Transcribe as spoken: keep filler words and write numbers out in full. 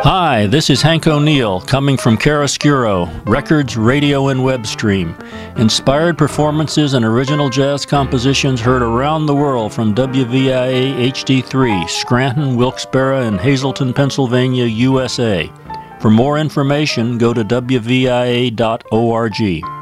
Hi, this is Hank O'Neill, coming from Chiaroscuro, records, radio, and web stream. Inspired performances and original jazz compositions heard around the world from W V I A H D three, Scranton, Wilkes-Barre, and Hazleton, Pennsylvania, U S A. For more information, go to W V I A dot org.